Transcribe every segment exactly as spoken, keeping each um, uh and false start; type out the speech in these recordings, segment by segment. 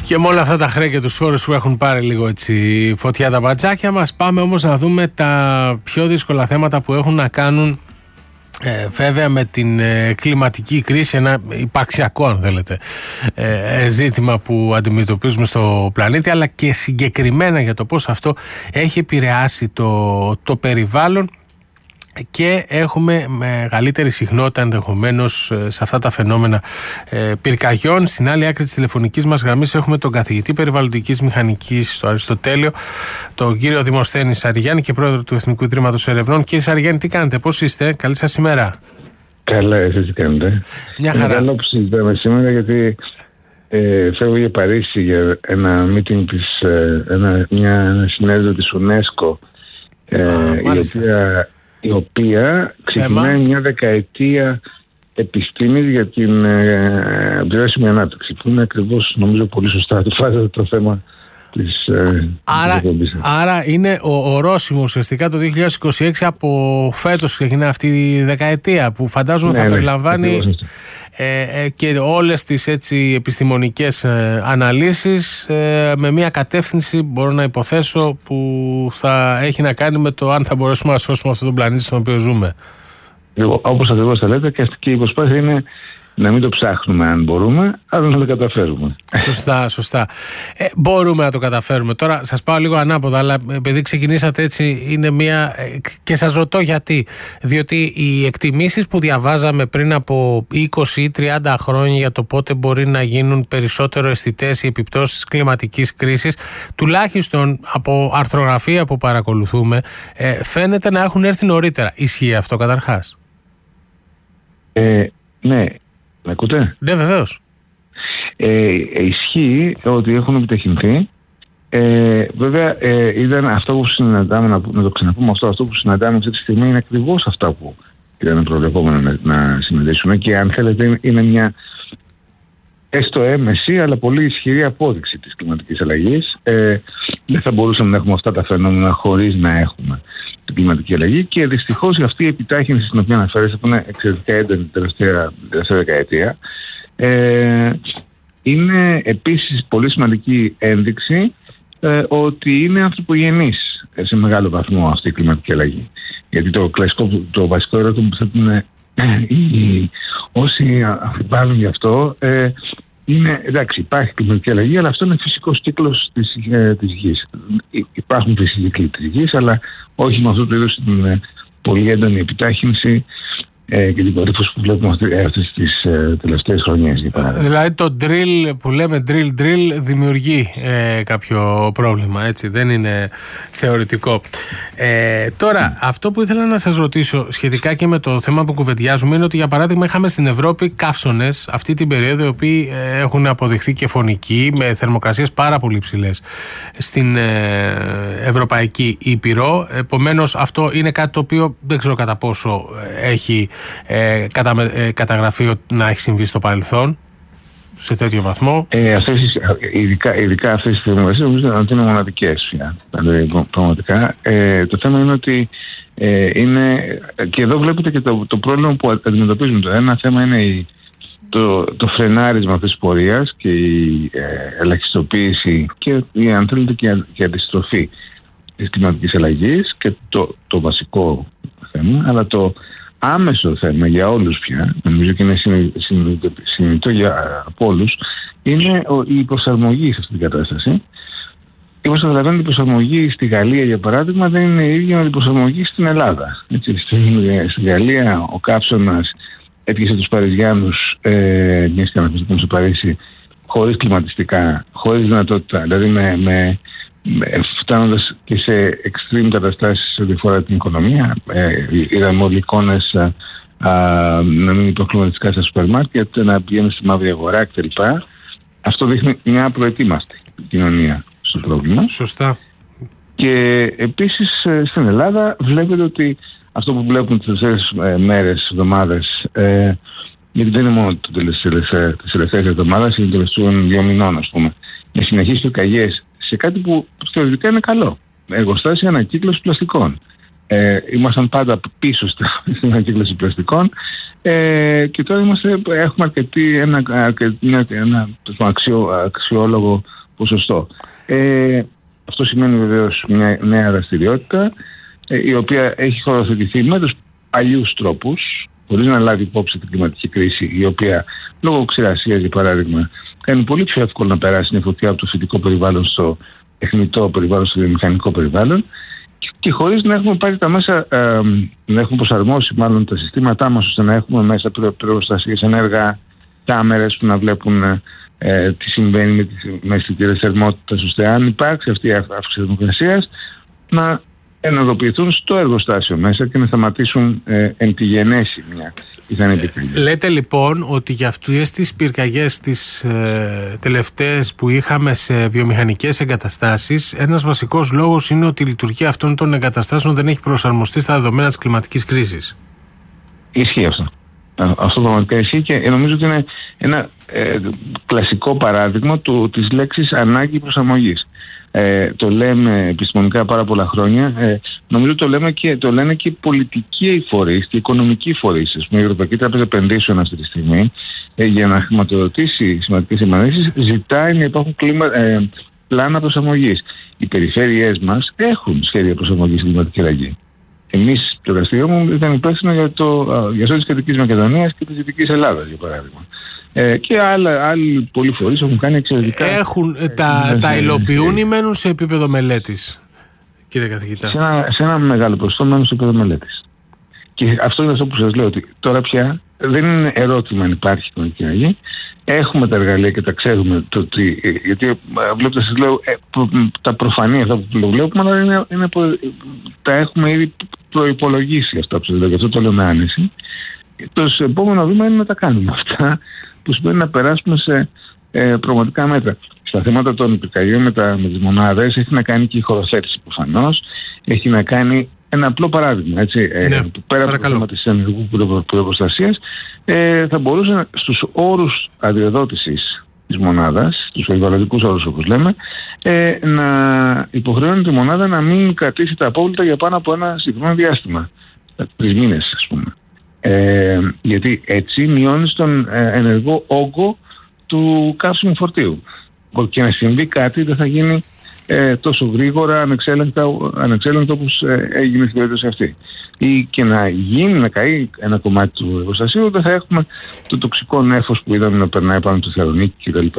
Και με όλα αυτά τα χρέη και τους φόρους που έχουν πάρει λίγο έτσι φωτιά τα μπατζάκια μας, πάμε όμως να δούμε τα πιο δύσκολα θέματα που έχουν να κάνουν ε, βέβαια με την ε, κλιματική κρίση, ένα υπαρξιακό αν θέλετε ε, ζήτημα που αντιμετωπίζουμε στο πλανήτη, αλλά και συγκεκριμένα για το πώς αυτό έχει επηρεάσει το, το περιβάλλον. Και έχουμε μεγαλύτερη συχνότητα ενδεχομένως σε αυτά τα φαινόμενα ε, πυρκαγιών. Στην άλλη άκρη της τηλεφωνικής μας γραμμής έχουμε τον καθηγητή περιβαλλοντικής μηχανικής στο Αριστοτέλειο, τον κύριο Δημοσθένη Σαριγιάννη και πρόεδρο του Εθνικού Ιδρύματος Ερευνών. Κύριε Σαριγιάννη, τι κάνετε, πώς είστε, καλή σας ημέρα. Καλά, εσείς τι κάνετε. Μια χαρά. Είναι καλό που συζητάμε σήμερα, γιατί ε, φεύγω για Παρίσι για ένα meeting της, ε, ένα, μια, ένα συνέδριο της UNESCO, ε, Α, η οποία... η οποία ξεκινάει μια δεκαετία επιστήμης για την ε, βιώσιμη ανάπτυξη, που είναι ακριβώς, νομίζω, πολύ σωστά το φάζεται το θέμα της ε, άρα, άρα είναι ο ορόσημο ουσιαστικά το δύο χιλιάδες είκοσι έξι, από φέτος ξεκινά αυτή η δεκαετία, που φαντάζομαι ναι, θα ναι, περιλαμβάνει ε, ε, και όλες τις έτσι επιστημονικές ε, αναλύσεις ε, με μια κατεύθυνση, μπορώ να υποθέσω, που θα έχει να κάνει με το αν θα μπορέσουμε να σώσουμε αυτόν τον πλανήτη στον οποίο ζούμε. Όπως ακριβώς θα λέτε, και η προσπάθεια είναι να μην το ψάχνουμε αν μπορούμε, αλλά να το καταφέρουμε. Σωστά, σωστά. Ε, μπορούμε να το καταφέρουμε. Τώρα σας πάω λίγο ανάποδα, αλλά επειδή ξεκινήσατε έτσι, είναι μία. Και σας ρωτώ γιατί. Διότι οι εκτιμήσεις που διαβάζαμε πριν από είκοσι ή τριάντα χρόνια για το πότε μπορεί να γίνουν περισσότερο αισθητές οι επιπτώσεις της κλιματικής κρίσης, τουλάχιστον από αρθρογραφία που παρακολουθούμε, ε, φαίνεται να έχουν έρθει νωρίτερα. Ισχύει αυτό καταρχάς? Ε, ναι. Με ακούτε? Ναι, βεβαίως. Ε, ισχύει ότι έχουν επιταχυνθεί. Ε, βέβαια, ε, ήταν αυτό που συναντάμε, να, να το ξαναπούμε αυτό, αυτό που συναντάμε αυτή τη στιγμή είναι ακριβώς αυτά που ήταν προβλεπόμενο να, να συναντήσουμε, και αν θέλετε είναι μια έστω έμεση αλλά πολύ ισχυρή απόδειξη της κλιματικής αλλαγής. Ε, δεν θα μπορούσαμε να έχουμε αυτά τα φαινόμενα χωρίς να έχουμε την κλιματική αλλαγή, και δυστυχώς αυτή η επιτάχυνση στην οποία αναφέρεστε, που είναι εξαιρετικά έντονη την τελευταία, τελευταία δεκαετία, ε, είναι επίσης πολύ σημαντική ένδειξη ε, ότι είναι ανθρωπογενής σε μεγάλο βαθμό αυτή η κλιματική αλλαγή. Γιατί το κλασικό, το βασικό ερώτημα που θέτουν όσοι αμφιβάλλουν γι' αυτό ε, είναι, εντάξει, υπάρχει κλιματική αλλαγή, αλλά αυτό είναι φυσικός κύκλος της, ε, της γης. Υπάρχουν φυσικοί κύκλοι της γης, αλλά όχι με αυτό το είδος την ε, πολύ έντονη επιτάχυνση ε, και την κορύφωση που βλέπουμε αυτές τις ε, τελευταίες χρονιές. Δηλαδή το drill που λέμε drill drill δημιουργεί ε, κάποιο πρόβλημα, έτσι, δεν είναι θεωρητικό. Ε, τώρα, mm. αυτό που ήθελα να σας ρωτήσω σχετικά και με το θέμα που κουβεντιάζουμε είναι ότι, για παράδειγμα, είχαμε στην Ευρώπη καύσωνες αυτή την περίοδο, οι οποίοι ε, έχουν αποδειχθεί και φωνικοί, με θερμοκρασίες πάρα πολύ ψηλές στην ε, Ευρωπαϊκή Ήπειρο. Επομένως, αυτό είναι κάτι το οποίο δεν ξέρω κατά πόσο έχει ε, κατα, ε, καταγραφεί ότι να έχει συμβεί στο παρελθόν σε τέτοιο βαθμό. Ε, αυτές, ειδικά, ειδικά αυτές τις θερμοκρασίες νομίζω ότι είναι μοναδικές πια. Πραγματικά. Ε, το θέμα είναι ότι ε, είναι, και εδώ βλέπετε και το, το πρόβλημα που αντιμετωπίζουμε. Το ένα θέμα είναι η, το, το φρενάρισμα αυτής της πορείας και η ε, ελαχιστοποίηση και η, αν θέλετε, και η, και η αντιστροφή της κλιματικής αλλαγής, και το, το βασικό θέμα, αλλά το άμεσο θέμα για όλους πια, νομίζω και είναι συνειδητό για από όλους, είναι η προσαρμογή σε αυτή την κατάσταση. Και όπως καταλαβαίνετε, η προσαρμογή στη Γαλλία, για παράδειγμα, δεν είναι η ίδια με την προσαρμογή στην Ελλάδα. Έτσι, στη Γαλλία ο καύσωνας έπιασε τους Παριζιάνους, ε, μιας και αναφερθήκαμε στο Παρίσι, χωρίς κλιματιστικά, χωρίς δυνατότητα, δηλαδή με, με φτάνοντας και σε extreme καταστάσεις ό,τι φορά την οικονομία. Ε, είδαμε όλοι εικόνες α, α, να μην υπάρχουν κλιματιστικά στα σούπερ μάρκετ, να πηγαίνουν στη μαύρη αγορά κτλ. Αυτό δείχνει μια προετοίμαστη κοινωνία στο πρόβλημα. Σωστά. Και επίσης στην Ελλάδα βλέπετε ότι αυτό που βλέπουμε τις τελευταίες μέρες, εβδομάδες, ε, γιατί δεν είναι μόνο τις τελευταίες εβδομάδες, είναι τελευταίων δύο μηνών, ας πούμε, με συνεχείς πυρκαγιές σε κάτι που θεωρητικά είναι καλό. Εργοστάσια ανακύκλωση πλαστικών. Ε, ήμασταν πάντα πίσω στην ανακύκλωση πλαστικών και τώρα είμαστε, έχουμε αρκετή, ένα, αρκετή, ένα αξιό, αξιόλογο ποσοστό. Ε, αυτό σημαίνει βεβαίως μια νέα δραστηριότητα, ε, η οποία έχει χωροθετηθεί με τους παλιούς τρόπους, χωρίς να λάβει υπόψη την κλιματική κρίση, η οποία λόγω ξηρασίας, για παράδειγμα, κάνει πολύ πιο εύκολο να περάσει μια φωτιά από το φυτικό περιβάλλον στο τεχνητό περιβάλλον, στο βιομηχανικό περιβάλλον, και χωρίς να έχουμε πάρει τα μέσα, ε, να έχουμε προσαρμόσει μάλλον τα συστήματά μας, ώστε να έχουμε μέσα προστασίες ενέργεια, κάμερες που να βλέπουν ε, τι συμβαίνει με τις με αισθητήρες θερμότητας, ώστε αν υπάρξει αυτή η αύξηση θερμοκρασίας να ενεργοποιηθούν στο εργοστάσιο μέσα και να σταματήσουν ε, εν τη γενέση μια πιθανή επικίνδυνη. Λέτε λοιπόν ότι για αυτές τις πυρκαγιές τις ε, τελευταίες που είχαμε σε βιομηχανικές εγκαταστάσεις, ένας βασικός λόγος είναι ότι η λειτουργία αυτών των εγκαταστάσεων δεν έχει προσαρμοστεί στα δεδομένα της κλιματικής κρίσης. Ισχύει αυτό. Αυτό πραγματικά ισχύει και νομίζω ότι είναι ένα ε, κλασικό παράδειγμα του, της λέξης ανάγκη προσαρμογής. Ε, το λέμε επιστημονικά πάρα πολλά χρόνια. Ε, νομίζω το, λέμε και, το λένε και οι πολιτικοί φορείς και οι οικονομικοί φορείς. Η Ευρωπαϊκή Τράπεζα Επενδύσεων αυτή τη στιγμή, ε, για να χρηματοδοτήσει σημαντικές επενδύσεις, ζητάει να υπάρχουν κλίμα, ε, πλάνα προσαρμογής. Οι περιφέρειές μας έχουν σχέδια προσαρμογής στην κλιματική αλλαγή. Εμείς, το εργαστήριο μου ήταν υπεύθυνο για το για αυτό της Κεντρικής Μακεδονίας και της Δυτικής Ελλάδας, για παράδειγμα. Ε, και άλλα, άλλοι πολλοί φορείς έχουν κάνει εξαιρετικά. Έχουν, ε, τα, ε, τα υλοποιούν ή μένουν σε επίπεδο μελέτης, κύριε καθηγητά? Σε ένα, σε ένα μεγάλο ποσοστό μένουν σε επίπεδο μελέτης. Και αυτό είναι αυτό που σας λέω, ότι τώρα πια δεν είναι ερώτημα αν υπάρχει κλιματική αλλαγή. Έχουμε τα εργαλεία και τα ξέρουμε. Το ότι, γιατί βλέπετε, σας λέω, ε, προ, τα προφανή αυτά που το βλέπουμε, αλλά είναι, είναι, τα έχουμε ήδη προϋπολογίσει αυτά που σας λέω. Γι' αυτό το λέω με άνεση. Το επόμενο βήμα είναι να τα κάνουμε αυτά, που σημαίνει να περάσουμε σε ε, πραγματικά μέτρα. Στα θέματα των πυρκαγιών με, με τις μονάδες έχει να κάνει και η χωροθέτηση προφανώς. Έχει να κάνει ένα απλό παράδειγμα. Έτσι, ναι, ε, πέρα από το θέμα της ενεργού προϋποστασίας, ε, θα μπορούσε στους όρους αδειοδότησης της μονάδας, τους περιβαλλοντικούς όρους όπως λέμε, ε, να υποχρεώνει τη μονάδα να μην κρατήσει τα απόβλητα για πάνω από ένα συγκεκριμένο διάστημα. Τρεις μήνες, ας πούμε. Ε, γιατί έτσι μειώνεις τον ε, ενεργό όγκο του καύσιμου φορτίου. Και να συμβεί κάτι δεν θα γίνει ε, τόσο γρήγορα ανεξέλεγκτο όπως ε, έγινε στην περίπτωση αυτή. Ή και να γίνει, να καεί ένα κομμάτι του εργοστασίου, δεν θα έχουμε το τοξικό νέφος που είδαμε να περνάει πάνω του Θεσσαλονίκη κτλ.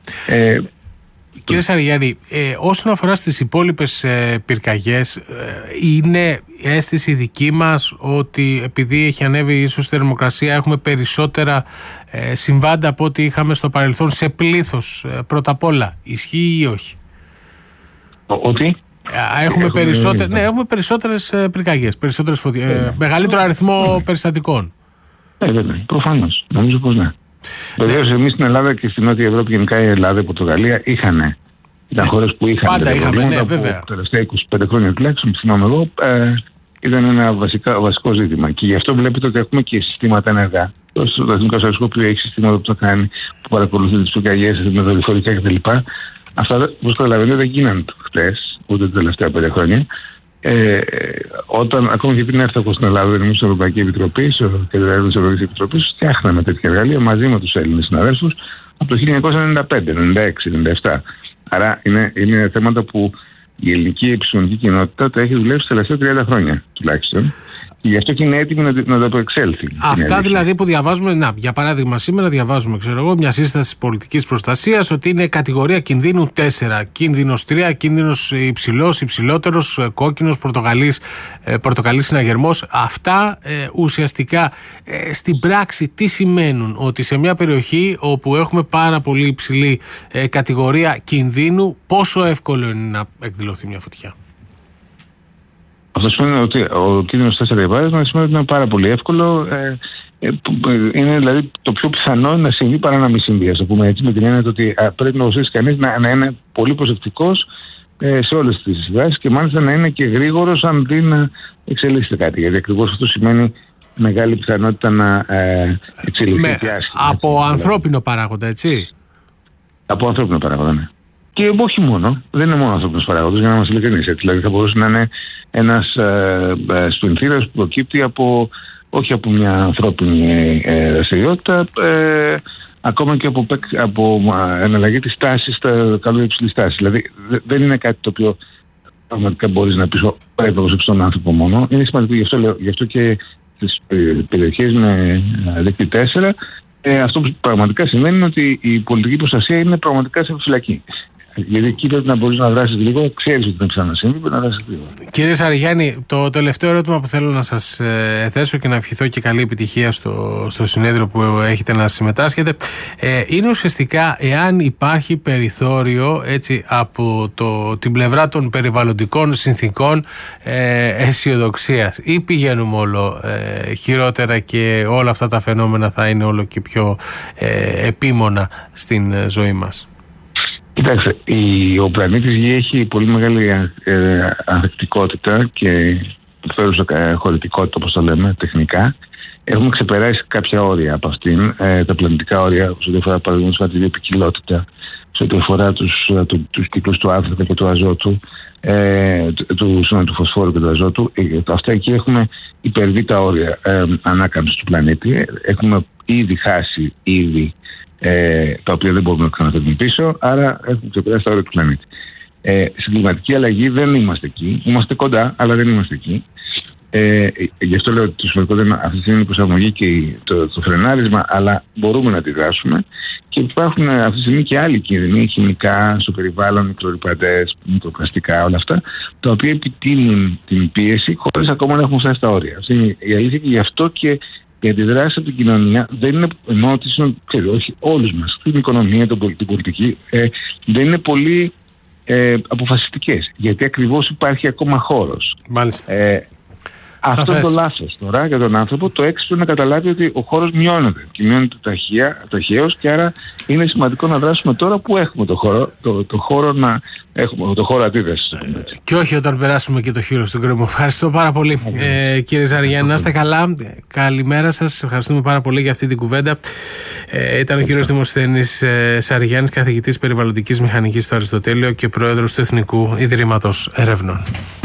Ε, Κύριε Σαριγιάννη, ε, όσον αφορά στις υπόλοιπες ε, πυρκαγιές, ε, είναι αίσθηση δική μας ότι επειδή έχει ανέβει ίσως η θερμοκρασία έχουμε περισσότερα ε, συμβάντα από ό,τι είχαμε στο παρελθόν σε πλήθος, ε, πρώτα απ' όλα? Ισχύει ή όχι? Ότι? Ε, έχουμε, περισσότε, ναι, έχουμε περισσότερες ε, πυρκαγιές, περισσότερες φωτιές, ε, μεγαλύτερο αριθμό ναι. περιστατικών. Ναι, βέβαια, προφανώς. Νομίζω πως ναι. Βεβαίως, ναι. Εμείς στην Ελλάδα και στην Νότια Ευρώπη, γενικά η Ελλάδα, η Πορτογαλία, είχαν. Ήταν χώρες που είχαν. Πάντα είχαμε, ναι, βέβαια. Τα τελευταία είκοσι πέντε χρόνια τουλάχιστον, θυμάμαι εγώ, ε, ήταν ένα βασικά, βασικό ζήτημα. Και γι' αυτό βλέπετε ότι έχουμε και συστήματα ενεργά. Το Εθνικό Αεροσκόπιο έχει συστήματα που το κάνει, που παρακολουθεί τις πυρκαγιές με δορυφορικά κτλ. Αυτά, όπως καταλαβαίνετε, δεν γίνανε χτες, ούτε τα τελευταία πέντε χρόνια. Ε, όταν, ακόμη και πριν έρθω στην Ελλάδα, δεν ήμουν στην Ευρωπαϊκή Επιτροπή, στο Κέντρο Έρευνας της Ευρωπαϊκής Επιτροπής, φτιάχναμε τέτοια εργαλεία μαζί με τους Έλληνες συναδέλφους από το χίλια εννιακόσια ενενήντα πέντε, ενενήντα έξι, ενενήντα επτά. Άρα είναι, είναι θέματα που η ελληνική επιστημονική κοινότητα τα έχει δουλέψει τα τελευταία τριάντα χρόνια τουλάχιστον. Και γι' αυτό και είναι έτοιμη να, να το προεξέλθει. Αυτά δηλαδή που διαβάζουμε, να, για παράδειγμα, σήμερα διαβάζουμε, ξέρω εγώ, μια σύσταση πολιτικής προστασίας ότι είναι κατηγορία κινδύνου τέσσερα, κίνδυνος τρία, κίνδυνος υψηλός, υψηλότερος, κόκκινος, πορτοκαλής, ε, πορτοκαλής συναγερμός. Αυτά ε, ουσιαστικά ε, στην πράξη τι σημαίνουν? Ότι σε μια περιοχή όπου έχουμε πάρα πολύ υψηλή ε, κατηγορία κινδύνου, πόσο εύκολο είναι να εκδηλωθεί μια φωτιά? Αυτό σημαίνει ότι ο κίνδυνος τέσσερα για παράδειγμα σημαίνει ότι είναι πάρα πολύ εύκολο. Ε, ε, είναι δηλαδή το πιο πιθανό να συμβεί παρά να μην συμβεί. Ας το πούμε έτσι, με την έννοια ότι α, πρέπει να οσίσει κανείς να, να είναι πολύ προσεκτικός ε, σε όλες τις συμβάσεις και μάλιστα να είναι και γρήγορος αν δει να εξελίσσεται κάτι. Γιατί ακριβώς αυτό σημαίνει μεγάλη πιθανότητα να ε, εξελιχθεί. Με, από έτσι, ανθρώπινο παράγοντα, έτσι. Από ανθρώπινο παράγοντα, ναι. Και όχι μόνο, δεν είναι μόνο ανθρώπινος παράγοντας, για να είμαστε ειλικρινείς. Δηλαδή θα μπορούσε να είναι ένας ε, ε, σπινθήρας που προκύπτει από όχι από μια ανθρώπινη ε, δραστηριότητα, ε, ακόμα και από, από εναλλαγή της τάσης στα καλή υψηλή τάση. Δηλαδή δεν είναι κάτι το οποίο πραγματικά μπορείς να πεις πρέπει να προσέξεις τον άνθρωπο μόνο. Είναι σημαντικό, γι' αυτό, λέω, γι' αυτό και στις περιοχές με δίκτυο τέσσερα, ε, αυτό που πραγματικά σημαίνει είναι ότι η πολιτική προστασία είναι πραγματικά σε φυλακή. Γιατί εκεί πρέπει να μπορείς να δράσεις λίγο, ξέρεις ότι δεν ξανασύμβει, πρέπει να δράσεις λίγο. Κύριε Σαριγιάννη, το τελευταίο ερώτημα που θέλω να σας ε, θέσω και να ευχηθώ και καλή επιτυχία στο, στο συνέδριο που έχετε να συμμετάσχετε, ε, είναι ουσιαστικά εάν υπάρχει περιθώριο έτσι, από το, την πλευρά των περιβαλλοντικών συνθήκων ε, αισιοδοξίας, ή πηγαίνουμε όλο ε, χειρότερα και όλα αυτά τα φαινόμενα θα είναι όλο και πιο ε, επίμονα στην ε, ζωή μας. Κοιτάξτε, η, ο πλανήτης Γη έχει πολύ μεγάλη ε, ανθεκτικότητα και φέρουσα χωρητικότητα, όπως το λέμε τεχνικά. Έχουμε ξεπεράσει κάποια όρια από αυτήν, ε, τα πλανητικά όρια, σε ό,τι αφορά παραδείγματος τη βιοποικιλότητα, σε ό,τι αφορά τους, του, τους κύκλους του άνθρακα και του αζότου, ε, του, του, του φωσφόρου και του αζότου. Ε, αυτά εκεί έχουμε υπερβεί τα όρια ε, ανάκαμψης του πλανήτη. Έχουμε ήδη χάσει ήδη Ε, τα οποία δεν μπορούμε να ξαναφέρουμε πίσω, άρα έχουμε ξεπεράσει τα όρια του πλανήτη. Ε, στην κλιματική αλλαγή δεν είμαστε εκεί. Είμαστε κοντά, αλλά δεν είμαστε εκεί. Ε, γι' αυτό λέω ότι το σημαντικό δεν είναι αυτή τη στιγμή η προσαρμογή και το, το φρενάρισμα, αλλά μπορούμε να αντιδράσουμε. Και υπάρχουν αυτή τη στιγμή και άλλοι κίνδυνοι, χημικά, στο περιβάλλον, μικρορυπαντές, μικροπλαστικά, όλα αυτά, τα οποία επιτείνουν την πίεση χωρίς ακόμα να έχουμε φτάσει στα όρια. Αυτή είναι η αλήθεια και γι' αυτό και οι αντιδράσεις από την κοινωνία δεν είναι, ενώ ξέρω, όχι όλους μας, την οικονομία, την πολιτική, ε, δεν είναι πολύ ε, αποφασιστικές. Γιατί ακριβώς υπάρχει ακόμα χώρος. Μάλιστα. Ε, αυτό είναι το λάθος τώρα για τον άνθρωπο. Το έξυπνο να καταλάβει ότι ο χώρος μειώνεται και μειώνεται ταχαίως, και άρα είναι σημαντικό να δράσουμε τώρα που έχουμε το χώρο, το, το χώρο να έχουμε το χώρο αντίδρασης. Και όχι όταν περάσουμε και το χείλο στον κρεμό. Ευχαριστώ πάρα πολύ, okay. ε, κύριε Σαριγιάννη. Να είστε καλά. Καλημέρα σας. Ευχαριστούμε πάρα πολύ για αυτή την κουβέντα. Ε, ήταν ο κύριος Δημοσθένης ε, Σαριγιάννης, καθηγητής περιβαλλοντικής μηχανικής στο Αριστοτέλειο και πρόεδρος του Εθνικού Ιδρύματος Ερευνών.